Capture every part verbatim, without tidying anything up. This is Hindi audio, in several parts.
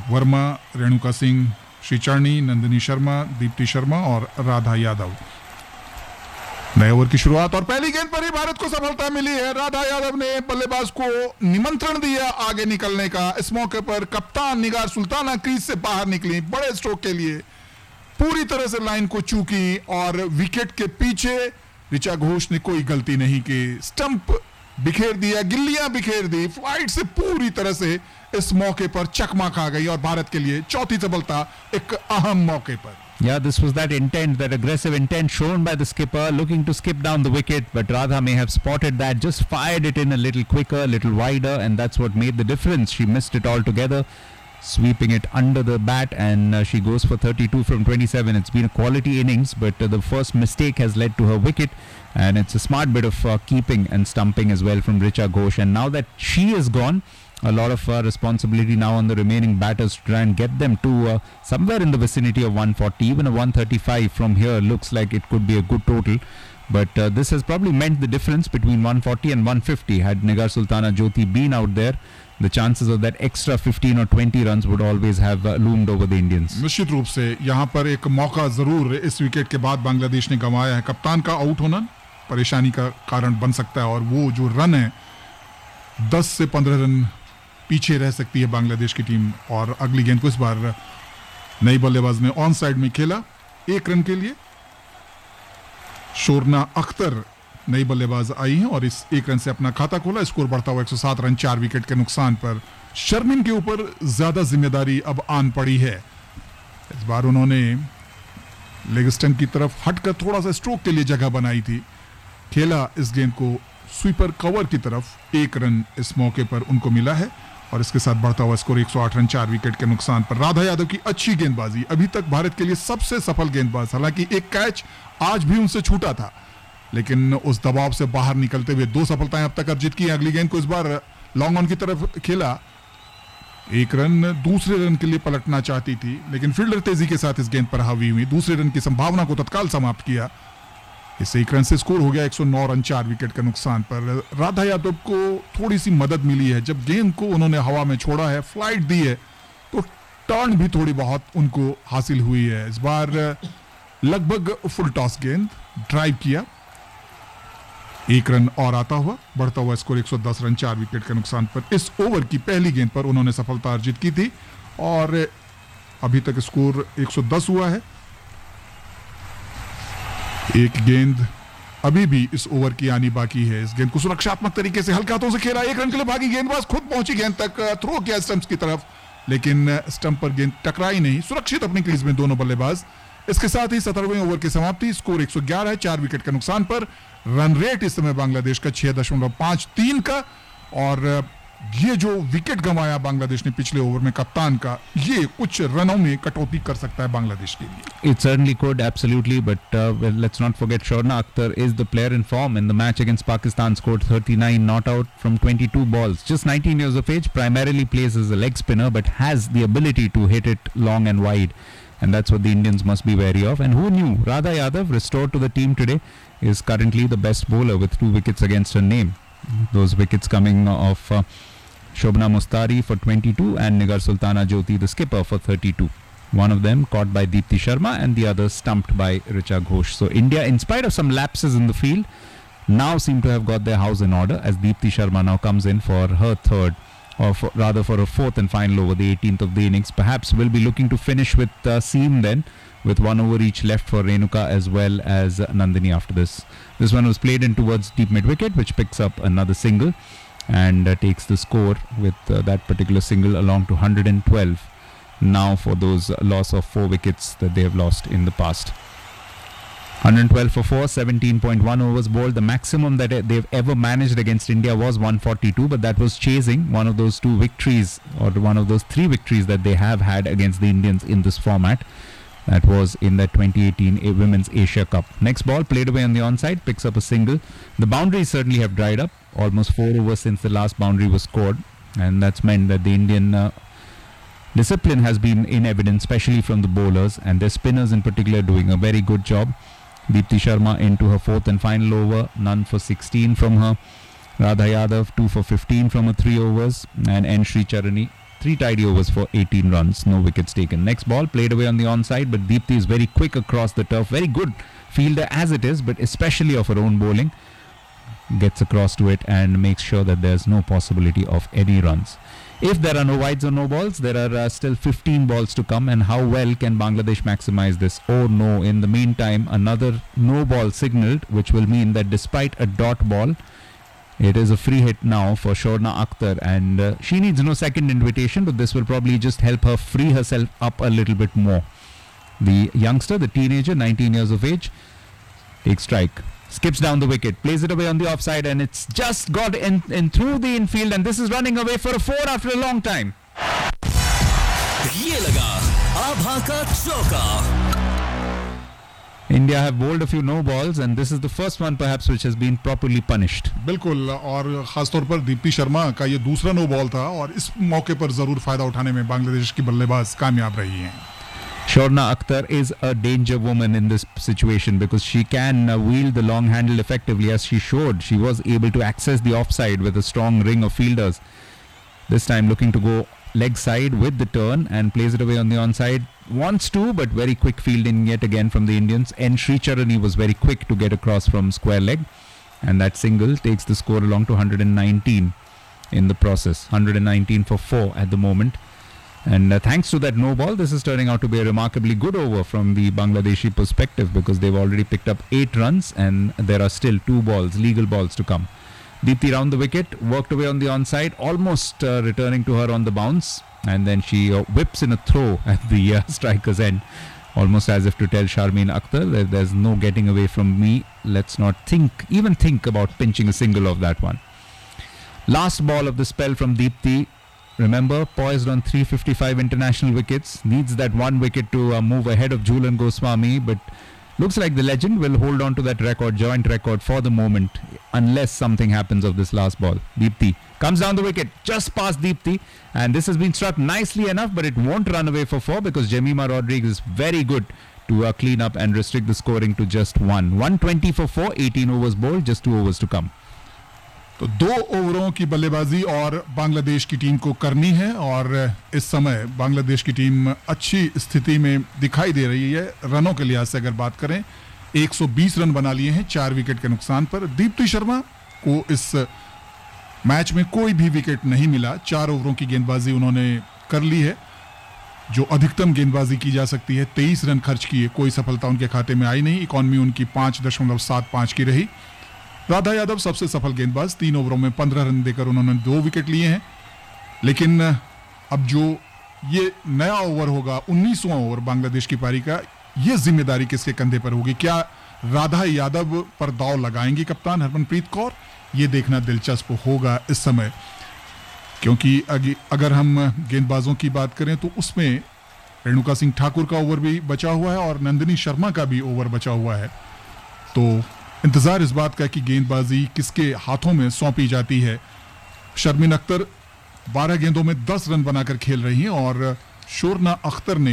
वर्मा, रेणुका सिंह, श्रीचरणी, नंदिनी शर्मा, दीप्ति शर्मा और राधा यादव। नए ओवर की शुरुआत और पहली गेंद पर ही भारत को सफलता मिली है। राधा यादव ने बल्लेबाज को निमंत्रण दिया आगे निकलने का। इस मौके पर कप्तान निगार सुल्ताना क्रीज से बाहर निकली बड़े स्ट्रोक के लिए, पूरी तरह से लाइन को चूकी और विकेट के पीछे ऋचा घोष ने कोई गलती नहीं की। स्टंप बिखेर दिया, गिल्लियां बिखेर दी, फ्लाइट से पूरी तरह से इस मौके पर चकमा खा गई और भारत के लिए चौथी सफलता एक अहम मौके पर। Yeah, this was that intent, that aggressive intent shown by the skipper, looking to skip down the wicket, but Radha may have spotted that, just fired it in a little quicker, a little wider, and that's what made the difference. She missed it altogether, sweeping it under the bat, and uh, she goes for thirty-two from twenty-seven. It's been a quality innings, but uh, the first mistake has led to her wicket, and it's a smart bit of uh, keeping and stumping as well from Richa Ghosh. And now that she is gone, a lot of uh, responsibility now on the remaining batters to try and get them to uh, somewhere in the vicinity of one forty. Even a one thirty-five from here looks like it could be a good total, but uh, this has probably meant the difference between one forty and one fifty. Had Nigar Sultana Jyoti been out there, the chances of that extra fifteen or twenty runs would always have uh, loomed over the Indians. निश्चित रूप से यहाँ पर एक मौका जरूर इस विकेट के बाद बांग्लादेश ने गंवाया है। कप्तान का आउट होना परेशानी का कारण बन सकता है और वो जो रन है दस से पंद्रह रन पीछे रह सकती है बांग्लादेश की टीम। और अगली गेंद को इस बार नई बल्लेबाज ने ऑन साइड में खेला एक रन के लिए। शोरना अख्तर नई बल्लेबाज आई हैं और इस एक रन से अपना खाता खोला। स्कोर बढ़ता हुआ एक सौ सात रन चार विकेट के नुकसान पर। शर्मिन के ऊपर ज्यादा जिम्मेदारी अब आन पड़ी है। इस बार उन्होंने लेग स्टंप की तरफ हटकर थोड़ा सा स्ट्रोक के लिए जगह बनाई थी, खेला इस गेंद को स्वीपर कवर की तरफ। एक रन इस मौके पर उनको मिला है और इसके साथ बढ़ता हुआ स्कोर एक सौ आठ रन चार विकेट के नुकसान पर। राधा यादव की अच्छी गेंदबाजी, अभी तक भारत के लिए सबसे सफल गेंदबाज। हालांकि एक कैच आज भी उनसे छूटा था, लेकिन उस दबाव से बाहर निकलते हुए दो सफलताएं अब तक अर्जित की। अगली गेंद को इस बार लॉन्ग ऑन की तरफ खेला, एक रन दूसरे रन के लिए पलटना चाहती थी, लेकिन फील्डर तेजी के साथ इस गेंद पर हावी हुई, दूसरे रन की संभावना को तत्काल समाप्त किया। इस एक रन से स्कोर हो गया एक सौ नौ रन चार विकेट के नुकसान पर। राधा यादव को थोड़ी सी मदद मिली है, जब गेंद को उन्होंने हवा में छोड़ा है, फ्लाइट दी है, तो टर्न भी थोड़ी बहुत उनको हासिल हुई है। इस बार लगभग फुल टॉस गेंद ड्राइव किया, एक रन और आता हुआ, बढ़ता हुआ स्कोर एक सौ दस रन चार विकेट के नुकसान पर। इस ओवर की पहली गेंद पर उन्होंने सफलता अर्जित की थी और अभी तक स्कोर एक सौ दस हुआ है। एक गेंद अभी भी इस ओवर की आनी बाकी है। इस गेंद को सुरक्षात्मक तरीके से हल्के हाथों से खेला, एक रन के लिए भागी गेंदबाज, खुद पहुंची गेंद तक, थ्रो किया स्टंप्स की तरफ, लेकिन स्टंप पर गेंद टकराई नहीं। सुरक्षित अपनी क्रीज में दोनों बल्लेबाज। इसके साथ ही सत्रहवें ओवर की समाप्ति, स्कोर एक सौ ग्यारह है चार विकेट के नुकसान पर। रन रेट इस समय बांग्लादेश का छह दशमलव पांच तीन का, और ये जो विकेट गंवाया बांग्लादेश ने पिछले ओवर में कप्तान का, ये कुछ रनों में कटौती कर सकता है बांग्लादेश के लिए। It certainly could, absolutely, but uh, well, let's not forget Shorna Akhtar is the player in form. In the match against Pakistan, scored thirty-nine not out from twenty-two balls. Just nineteen years of age, primarily plays as a leg spinner, but has the ability to hit it long and wide. And that's what the Indians must be wary of. And who knew? Radha Yadav, restored to the team today, is currently the best bowler with two wickets against her name. Those wickets coming off uh, Shobna Mustari for twenty-two and Nigar Sultana Jyoti, the skipper, for thirty-two. One of them caught by Deepti Sharma and the other stumped by Richa Ghosh. So India, in spite of some lapses in the field, now seem to have got their house in order as Deepti Sharma now comes in for her third, or for, rather for a fourth and final over, the eighteenth of the innings. Perhaps will be looking to finish with uh, seam then, with one over each left for Renuka as well as uh, Nandini after this. This one was played in towards deep mid wicket, which picks up another single and uh, takes the score with uh, that particular single along to one hundred twelve now for those uh, loss of four wickets that they have lost in the past. one hundred twelve for four, seventeen point one overs bowled. The maximum that they've ever managed against India was one forty-two, but that was chasing one of those two victories, or one of those three victories that they have had against the Indians in this format. That was in the twenty eighteen Women's Asia Cup. Next ball played away on the onside, picks up a single. The boundaries certainly have dried up. Almost four overs since the last boundary was scored, and that's meant that the Indian uh, discipline has been in evidence, especially from the bowlers, and their spinners in particular doing a very good job. Deepti Sharma into her fourth and final over, none for sixteen from her. Radha Yadav two for fifteen from her three overs, and N. Sri Charani Three tidy overs for eighteen runs, no wickets taken. Next ball played away on the onside, but Deepti is very quick across the turf. Very good fielder as it is, but especially of her own bowling. Gets across to it and makes sure that there's no possibility of any runs. If there are no wides or no balls, there are uh, still fifteen balls to come, and how well can Bangladesh maximize this? Oh no, in the meantime, another no ball signalled, which will mean that despite a dot ball, it is a free hit now for Shorna Akhtar, and uh, she needs no second invitation, but this will probably just help her free herself up a little bit more. The youngster, the teenager, nineteen years of age, takes strike. Skips down the wicket, plays it away on the offside, and it's just got in, in through the infield, and this is running away for a four after a long time. ये लगा आभा का चौका. India have bowled a few no balls, and this is the first one perhaps which has been properly punished. बिल्कुल, और खासतौर पर दीप्ति शर्मा का ये दूसरा नो बॉल था, और इस मौके पर जरूर फायदा उठाने में बांग्लादेश की बल्लेबाज कामयाब रही हैं. Shorna Akhtar is a danger woman in this situation because she can uh, wield the long handle effectively, as she showed. She was able to access the offside with a strong ring of fielders. This time looking to go leg side with the turn and plays it away on the onside. Wants to, but very quick fielding yet again from the Indians. N. Sricharani was very quick to get across from square leg, and that single takes the score along to one hundred nineteen in the process. one hundred nineteen for four at the moment. And uh, thanks to that no ball, this is turning out to be a remarkably good over from the Bangladeshi perspective, because they've already picked up eight runs and there are still two balls, legal balls to come. Deepti round the wicket, worked away on the onside, almost uh, returning to her on the bounce, and then she uh, whips in a throw at the uh, striker's end, almost as if to tell Sharmeen Akhtar that there's no getting away from me. Let's not think, even think about pinching a single of that one. Last ball of the spell from Deepti. Remember, poised on three fifty-five international wickets, needs that one wicket to uh, move ahead of Jhulan Goswami, but looks like the legend will hold on to that record, joint record for the moment, unless something happens of this last ball. Deepti comes down the wicket, just past Deepti, and this has been struck nicely enough, but it won't run away for four because Jemima Rodriguez is very good to uh, clean up and restrict the scoring to just one. one twenty for four, eighteen overs bowled, just two overs to come. तो दो ओवरों की बल्लेबाजी और बांग्लादेश की टीम को करनी है, और इस समय बांग्लादेश की टीम अच्छी स्थिति में दिखाई दे रही है. रनों के लिहाज से अगर बात करें, एक सौ बीस रन बना लिए हैं चार विकेट के नुकसान पर. दीप्ति शर्मा को इस मैच में कोई भी विकेट नहीं मिला. चार ओवरों की गेंदबाजी उन्होंने कर ली है, जो अधिकतम गेंदबाजी की जा सकती है. तेईस रन खर्च किए, कोई सफलता उनके खाते में आई नहीं. इकॉनमी उनकी पाँच दशमलव सात पाँच की रही. राधा यादव सबसे सफल गेंदबाज, तीन ओवरों में पंद्रह रन देकर उन्होंने दो विकेट लिए हैं. लेकिन अब जो ये नया ओवर होगा, उन्नीसवां ओवर बांग्लादेश की पारी का, ये जिम्मेदारी किसके कंधे पर होगी? क्या राधा यादव पर दांव लगाएंगी कप्तान हरमनप्रीत कौर? ये देखना दिलचस्प होगा इस समय, क्योंकि अगर हम गेंदबाजों की बात करें तो उसमें रेणुका सिंह ठाकुर का ओवर भी बचा हुआ है और नंदिनी शर्मा का भी ओवर बचा हुआ है. तो इंतजार इस बात का कि गेंदबाजी किसके हाथों में सौंपी जाती है. शर्मीन अख्तर बारह गेंदों में दस रन बनाकर खेल रही हैं, और शोरना अख्तर ने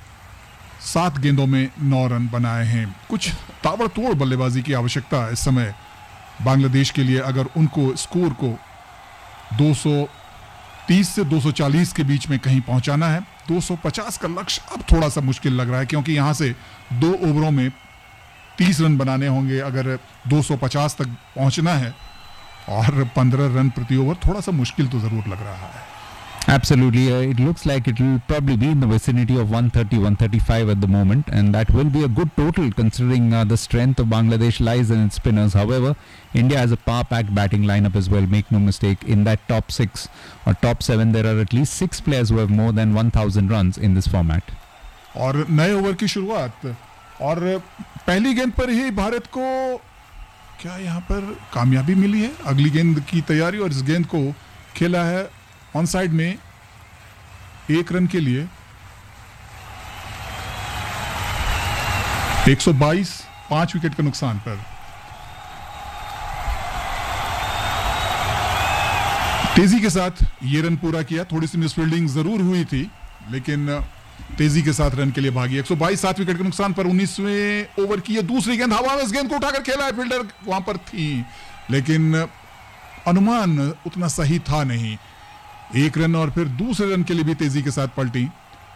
सात गेंदों में नौ रन बनाए हैं. कुछ ताबड़तोड़ बल्लेबाजी की आवश्यकता है इस समय बांग्लादेश के लिए, अगर उनको स्कोर को दो सौ तीस से दो सौ चालीस के बीच में कहीं पहुंचाना है. दो सौ पचास का लक्ष्य अब थोड़ा सा मुश्किल लग रहा है, क्योंकि यहां से दो ओवरों में तीस रन बनाने होंगे अगर दो सौ पचास तक पहुंचना है, और पंद्रह रन प्रति ओवर थोड़ा सा मुश्किल तो जरूर लग रहा है. Absolutely, uh, it looks like it will probably be in the vicinity of one thirty, one thirty-five at the moment, and that will be a good total considering uh, the strength of Bangladesh lies in its spinners. However, India has a power-packed batting lineup as well. Make no mistake, in that top six or top seven, there are at least six players who have more than one thousand runs in this format. और नए ओवर की शुरुआत, और पहली गेंद पर ही भारत को क्या यहां पर कामयाबी मिली है? अगली गेंद की तैयारी, और इस गेंद को खेला है ऑन साइड में एक रन के लिए. एक सौ बाईस, पांच विकेट के नुकसान पर. तेजी के साथ ये रन पूरा किया. थोड़ी सी मिसफील्डिंग जरूर हुई थी, लेकिन तेजी के साथ रन के लिए भागी. एक सौ बाईस, सात विकेट के नुकसान पर. उन्नीसवें ओवर की ये दूसरी गेंद हवा में, इस गेंद को उठाकर खेला है. फील्डर वहां पर थी, लेकिन अनुमान उतना सही था नहीं. एक रन और फिर दूसरे रन के लिए भी तेजी के साथ पलटी।